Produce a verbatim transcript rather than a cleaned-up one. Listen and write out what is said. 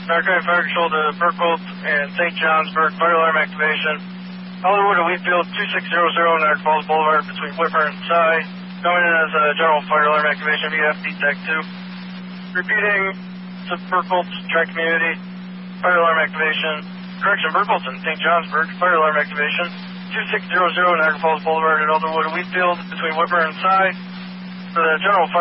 Narcotic Fire Control to Burkholz and Saint Johnsburg, fire alarm activation. Hollywood and Wheatfield, two six zero zero, Niagara Falls Boulevard between Whitmer and Cy. Coming in as a general fire alarm activation via F D Tech two. Repeating to Burkholz, Tri-Community, fire alarm activation. Correction, Burkholz and Saint Johnsburg, fire alarm activation. two six zero zero, Niagara Falls Boulevard at Alderwood and Wheatfield between Whitmer and Cy. For the general fire